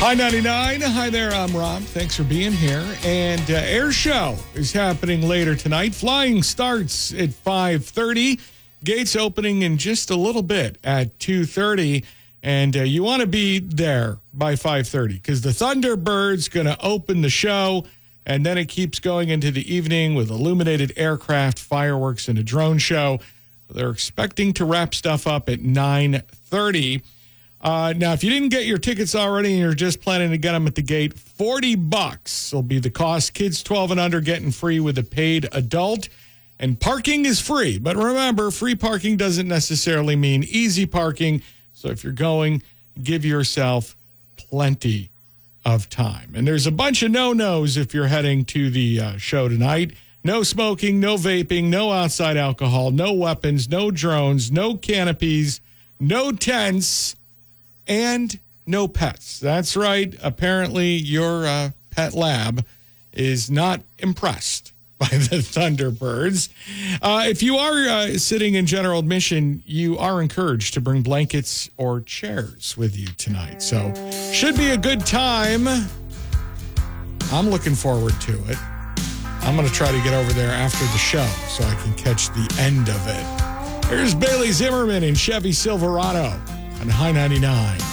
Hi, 99. Hi there, I'm Rob. Thanks for being here. And Air Show is happening later tonight. Flying starts at 5:30. Gates opening in just a little bit at 2:30. And you want to be there by 5:30 because the Thunderbird's going to open the show. And then it keeps going into the evening with illuminated aircraft, fireworks, and a drone show. They're expecting to wrap stuff up at 9:30. Now, if you didn't get your tickets already and you're just planning to get them at the gate, $40 will be the cost. Kids 12 and under getting free with a paid adult. And parking is free. But remember, free parking doesn't necessarily mean easy parking. So if you're going, give yourself plenty of time. And there's a bunch of no-nos if you're heading to the show tonight. No smoking, no vaping, no outside alcohol, no weapons, no drones, no canopies, no tents, and no pets. That's right. Apparently, your pet lab is not impressed by the Thunderbirds. If you are sitting in general admission, you are encouraged to bring blankets or chairs with you tonight. So, should be a good time. I'm looking forward to it. I'm going to try to get over there after the show so I can catch the end of it. Here's Bailey Zimmerman in Chevy Silverado on High 99.